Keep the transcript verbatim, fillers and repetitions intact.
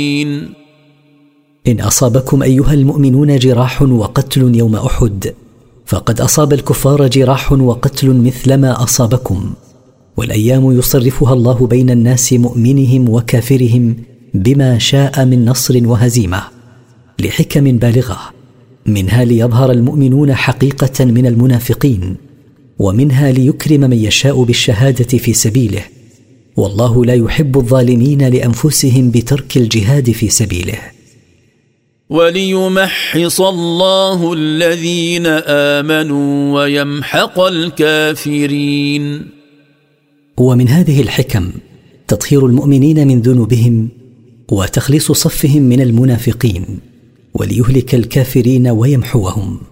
إن أصابكم أيها المؤمنون جراح وقتل يوم أحد فقد أصاب الكفار جراح وقتل مثلما أصابكم، والأيام يصرفها الله بين الناس مؤمنهم وكافرهم بما شاء من نصر وهزيمة لحكم بالغة، منها ليظهر المؤمنون حقيقة من المنافقين، ومنها ليكرم من يشاء بالشهادة في سبيله، والله لا يحب الظالمين لأنفسهم بترك الجهاد في سبيله. وليمحص الله الذين آمنوا ويمحق الكافرين. ومن هذه الحكم تطهير المؤمنين من ذنوبهم وتخليص صفهم من المنافقين، وليهلك الكافرين ويمحوهم.